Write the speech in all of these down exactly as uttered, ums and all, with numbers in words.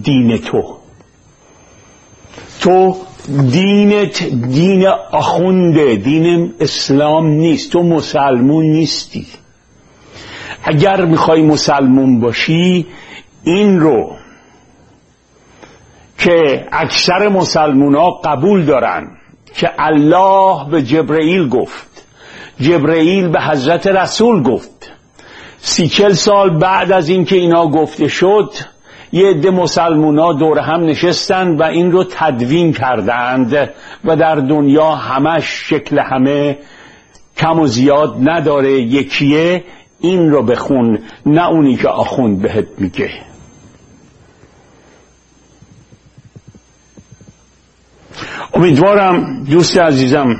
دین تو. تو دینت دین آخونده، دین اسلام نیست. تو مسلمون نیستی. اگر میخوای مسلمون باشی این رو که اکثر مسلمون ها قبول دارن که الله به جبرئیل گفت، جبرئیل به حضرت رسول گفت، سی چل سال بعد از این که اینا گفته شد یه عده مسلمون ها دور هم نشستند و این رو تدوین کردند و در دنیا همش شکل همه کم و زیاد نداره، یکیه، این رو بخون نه اونی که آخوند بهت میگه. امیدوارم دوست عزیزم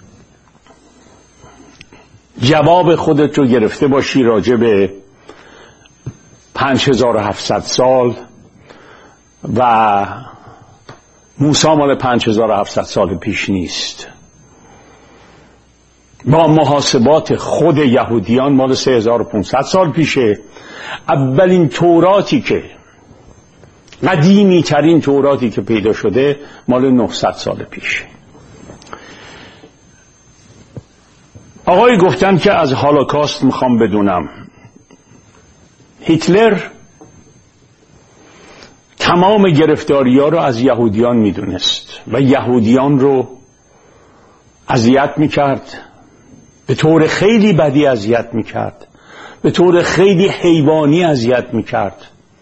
جواب خودت رو گرفته باشی راجع به پنج هزار و هفتصد سال و موسی مال پنج هزار و هفتصد سال پیش نیست. با محاسبات خود یهودیان مال سه هزار و پانصد سال پیشه. اولین توراتی که قدیمی ترین توراتی که پیدا شده مال نهصد سال پیشه. آقای گفتن که از هولوکاست میخوام بدونم. هیتلر تمام گرفتاری ها رو از یهودیان میدونست و یهودیان رو اذیت میکرد، به طور خیلی بدی اذیت میکرد، به طور خیلی حیوانی اذیت میکرد.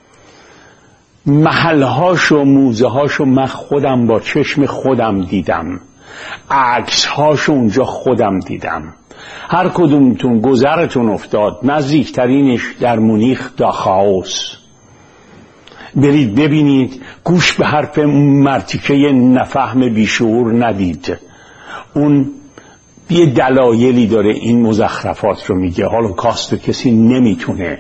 محلهاش و موزهاش و من خودم با چشم خودم دیدم، عکسهاش اونجا خودم دیدم. هر کدومتون گذرتون افتاد، نزدیکترینش در مونیخ داخاوس، برید ببینید. گوش به حرف مرتیکه نفهم بیشعور ندید. اون یه دلایلی داره این مزخرفات رو میگه. هولوکاست رو کسی نمیتونه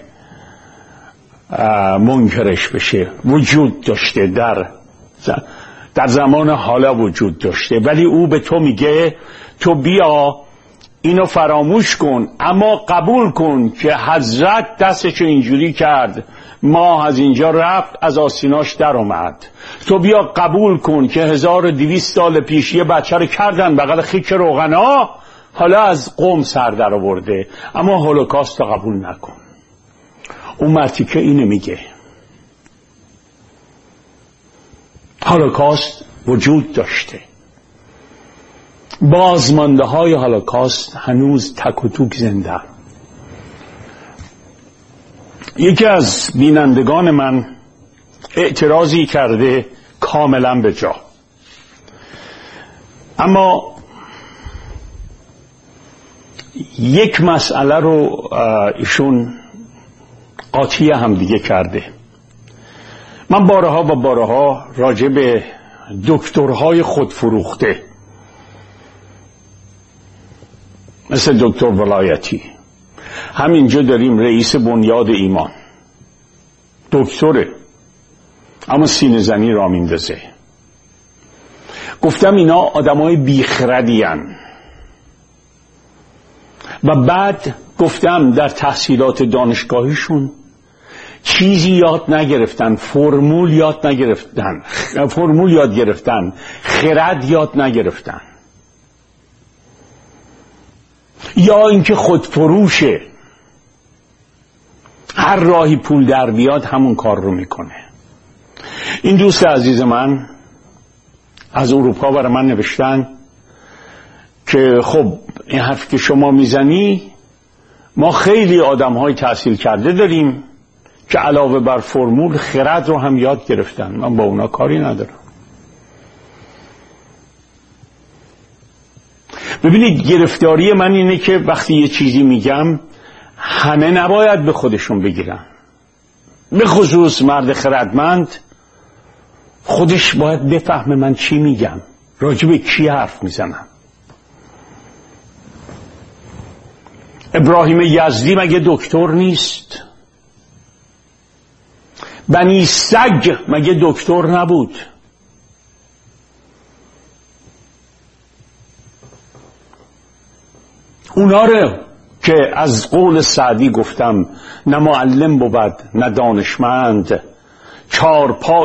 منکرش بشه. وجود داشته، در در زمان حالا وجود داشته، ولی او به تو میگه تو بیا اینو فراموش کن، اما قبول کن که حضرت دستشو اینجوری کرد، ما از اینجا رفت، از آستیناش در اومد. تو بیا قبول کن که هزار و دویست سال پیش یه بچه رو کردن بغل خیک روغنا، حالا از قوم سر در آورده، اما هولوکاست رو قبول نکن. اون مرتیکه اینو میگه. هولوکاست وجود داشته. بازمانده های هولوکاست هنوز تک و توک زنده. یکی از بینندگان من اعتراضی کرده کاملا به جا، اما یک مسئله رو ایشون قاطی هم دیگه کرده. من بارها و بارها راجع به دکترهای خودفروخته مثل دکتر ولایتی، همینجا داریم رئیس بنیاد ایمان، دکتره اما سینه زنی را میندازه. گفتم اینا آدمای بیخردی هن. و بعد گفتم در تحصیلات دانشگاهیشون چیزی یاد نگرفتن، فرمول یاد نگرفتن، فرمول یاد گرفتن، خرد یاد نگرفتن، یا اینکه خودفروشه، هر راهی پول در بیاد همون کار رو میکنه. این دوست عزیز من از اروپا برای من نوشتن که خب این حرف که شما میزنی، ما خیلی آدم های تحصیل کرده داریم که علاوه بر فرمول خرد رو هم یاد گرفتن، من با اونا کاری ندارم. ببینید گرفتاری من اینه که وقتی یه چیزی میگم همه نباید به خودشون بگیرن، به خصوص مرد خردمند خودش باید بفهمه من چی میگم، راجع به کی حرف میزنم. ابراهیم یزدی مگه دکتر نیست؟ بنی سگ مگه دکتر نبود؟ اونا رو که از قول سعدی گفتم نه معلم بود نه دانشمند، چار پا